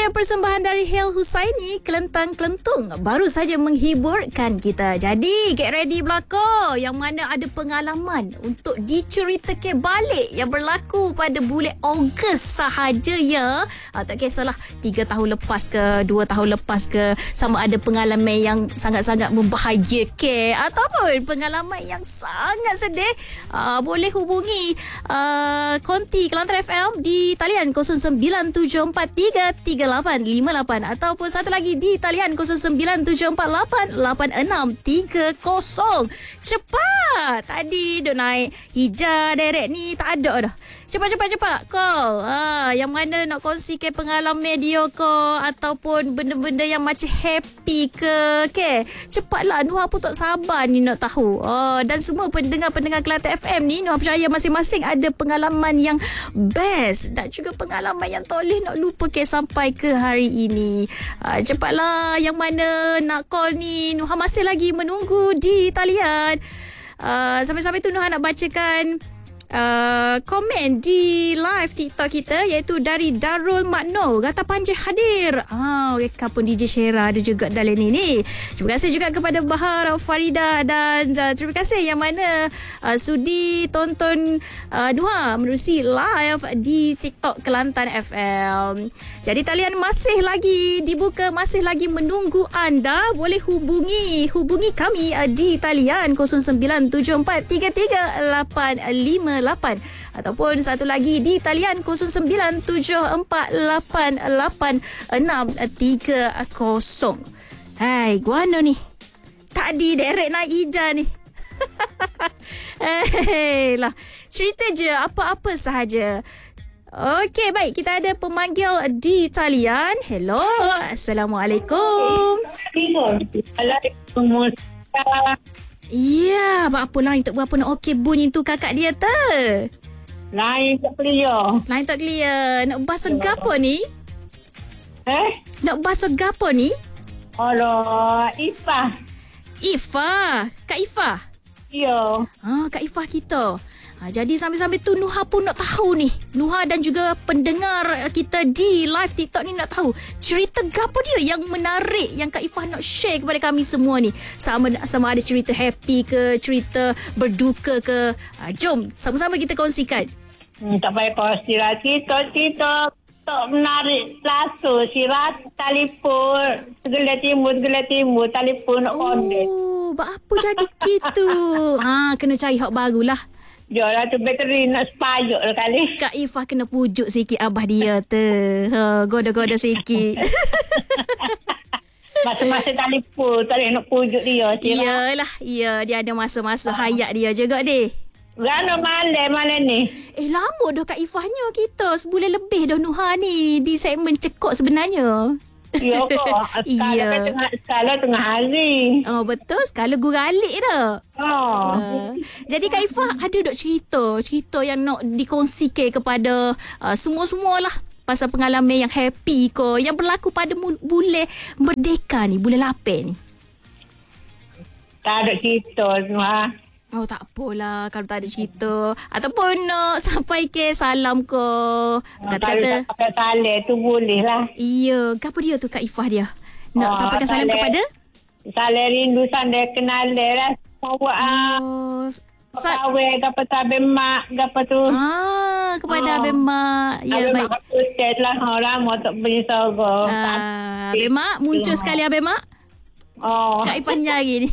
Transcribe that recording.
persembahan dari Hel Husaini, Kelentang Kelentung, baru saja menghiburkan kita. Jadi, get ready belaka yang mana ada pengalaman untuk diceritakan balik yang berlaku pada bulan Ogos sahaja ya. Tak kisahlah 3 tahun lepas ke, 2 tahun lepas ke, sama ada pengalaman yang sangat-sangat membahagiakan ataupun pengalaman yang sangat sedih. Boleh hubungi Konti Kelantan FM di talian 0974338858 ataupun satu lagi di talian 0974888630. Cepat. Tadi duk naik hijau direct ni tak ada dah. Cepat call. Yang mana nak kongsikan pengalaman dia ke ataupun benda-benda yang macam happy ke. Okay. Cepatlah. Nuha pun tak sabar ni nak tahu. Dan semua pendengar-pendengar Kelantan FM ni, Nuha percaya masing-masing ada pengalaman yang best dan juga pengalaman yang tak boleh nak lupa ke sampai ke hari ini. Cepatlah yang mana nak call ni. Nuha masih lagi menunggu di talian. Sampai-sampai tu Nuha nak bacakan komen di live TikTok kita, iaitu dari Darul Makno. Gata panjang hadir. Reka pun DJ Syera ada juga dalam ni. Terima kasih juga kepada Bahar Farida dan terima kasih yang mana sudi tonton Nuha menerusi live di TikTok Kelantan FM. Jadi talian masih lagi dibuka, masih lagi menunggu anda. Boleh hubungi kami di talian 0974338858 ataupun satu lagi di talian 0974888630. Hai, guano ni. Tadi direct naik hijau ni. Lah, cerita je apa-apa sahaja. Okey, baik. Kita ada pemanggil di talian. Hello. Assalamualaikum. Waalaikumsalam. Ya, apa lain tak berapa nak okey bunyi tu kakak dia tu. Lain tak clear. Lain tak clear. Nak bahasa gapo ni? Nak bahasa gapo ni? Alah, Ifah. Ifah. Kak Ifah. Ya. Kak Ifah kita. Jadi sambil-sambil tu Nuha pun nak tahu ni. Nuha dan juga pendengar kita di live TikTok ni nak tahu cerita gapo dia yang menarik yang Kak Ifah nak share kepada kami semua ni. Sama ada cerita happy ke, cerita berduka ke. Jom sama-sama kita kongsikan. Tak payah kongsi lah. Cerita tak menarik langsung. Sirat telefon. Segala timur, telefon nak konten. Apa jadi gitu? Kena cari hak barulah. Jualah tu bateri nak sepayuk lah kali. Kak Ifah kena pujuk sikit abah dia tu. Goda-goda sikit. Masa-masa telefon tak boleh nak pujuk dia. Iyalah. Ya, dia ada masa-masa hayat dia juga deh. Gana malam ni. Lama dah Kak Ifahnya kita. Sebulan lebih dah Nuha ni di segmen cekok sebenarnya. Ya kok. Skala tengah hari. Betul. Skala guralik dah. Jadi Kak Ifah ada tak cerita yang nak dikongsikan kepada semua-semualah pasal pengalaman yang happy ke yang berlaku pada bulan Merdeka ni, bulan 8 ni? Tak ada cerita semua. Tak apalah kalau tak ada cerita. Ataupun sampai ke salam ke. Kata-kata pakai salam tu boleh lah. Iya. Apa dia tu Kak Ifah dia? Nak sampaikan salam kepada? Salam rindu sandai kenal lah. Kawai dapat abang mak apa tu. Kepada abang mak. Ya, baik. Abang mak khusus lah. Orang mau tak punya sogo. Abang mak muncul sekali abang mak. Kak Ifah nyari ni.